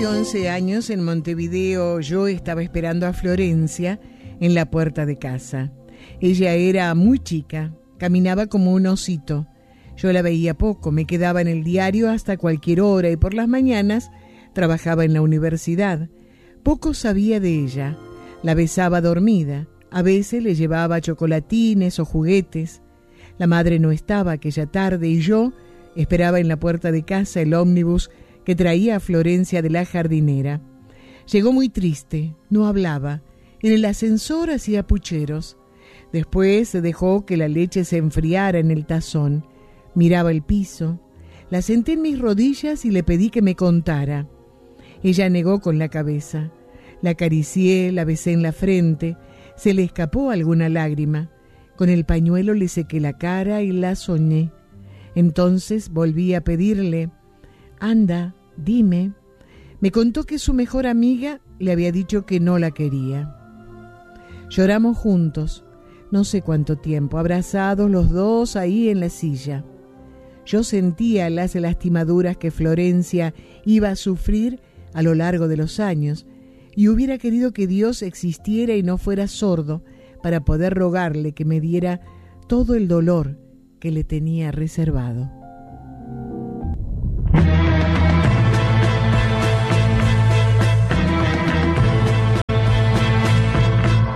11 años en Montevideo yo estaba esperando a Florencia en la puerta de casa. Ella era muy chica, caminaba como un osito. Yo la veía poco, me quedaba en el diario hasta cualquier hora y por las mañanas trabajaba en la universidad. Poco sabía de ella, la besaba dormida, a veces le llevaba chocolatines o juguetes. La madre no estaba aquella tarde y yo esperaba en la puerta de casa el ómnibus que traía a Florencia de la jardinera. Llegó muy triste, no hablaba, en el ascensor hacía pucheros. Después se dejó que la leche se enfriara en el tazón. Miraba el piso. La senté en mis rodillas y le pedí que me contara. Ella negó con la cabeza. La acaricié, la besé en la frente. Se le escapó alguna lágrima. Con el pañuelo le sequé la cara y la soñé. Entonces volví a pedirle: anda, dime. Me contó que su mejor amiga le había dicho que no la quería. Lloramos juntos, no sé cuánto tiempo, abrazados los dos ahí en la silla. Yo sentía las lastimaduras que Florencia iba a sufrir a lo largo de los años y hubiera querido que Dios existiera y no fuera sordo para poder rogarle que me diera todo el dolor que le tenía reservado.